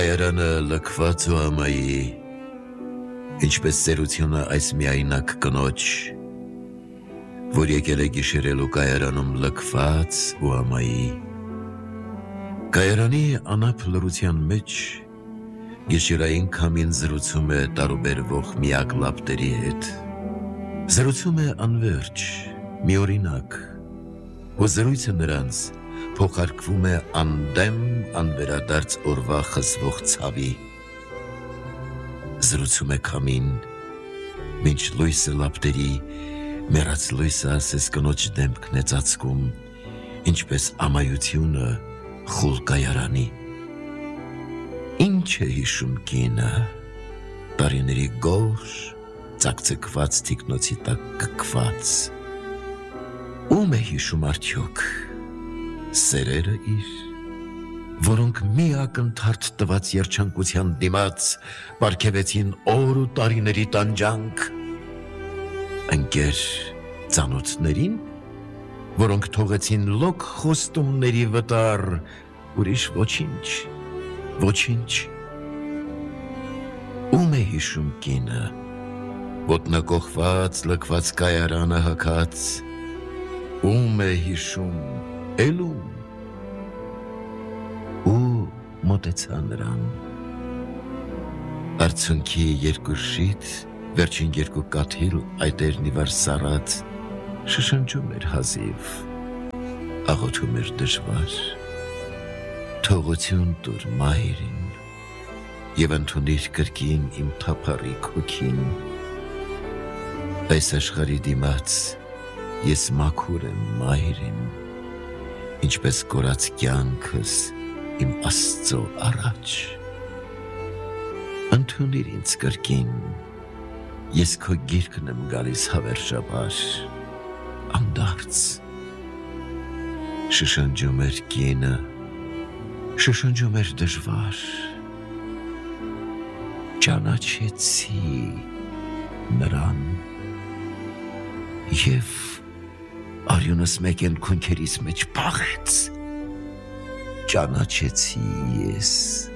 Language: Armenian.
Կայարանը լքված ու ամայի, ինչպես ծերությունը այս միայնակ կնոջ, որ եկել է գիշերելու կայարանում լքված ու ամայի։ Կայարանի անապ լռության մեջ գիշերային քամին զրուցում է տարուբերվող միակ լապտերի հետ։ Զրուցում է անվերջ, միօրինակ, ու զրույցը նրանց փոխարկվում է անդեմ անվերադարձ օրվա խզվող ցավի։ Զրուցում է քամին, մինչ լույսը լապտերի, մեռած լույսը ասես կնոջ դեմքն է ծածկում, ինչպես ամայությունը խուլ կայարանի։ Ինչ է հիշում կինը, տարիների գորշ, ծակծկված թիկնոցի տակ կքված։ Ում է հիշում արդյոք, սերերը իր, որոնք մի ակնթարթ տված երջանկության դիմաց պարգևեցին օր ու տարիների տանջանք, ընկեր ծանոթներին, որոնք թողեցին լոկ խոստումների վտար, ուրիշ ոչինչ, ոչինչ։ Ում է հիշում կինը, ոտնակողված լքված կայարանը հագած, ում է հիշում էլում, ու մոտեցա նրան։ Արցունքի երկու շիթ, վերջին երկու կաթիլ այտերն ի վար սառած, շշնջում էր հազիվ, աղոթում էր դժվար, թողություն տուր մայրին, և ընդունիր կրկին իմ թափառիկ հոգին։ Այս աշխարհի դիմաց ես մաքուր եմ մայրին, ինչպես կորած կյանքս իմ Աստծո առաջ։ Ընդունիր ինձ կրկին, ես քո գիրկն եմ գալիս հավերժաբար, անդարձ։ Շշնջում էր կինը, շշնջում էր դժվար, ճանաչեցի նրան, և արյունս մեկեն քունքերիս մեջ փախեց, ճանաչեցի ես։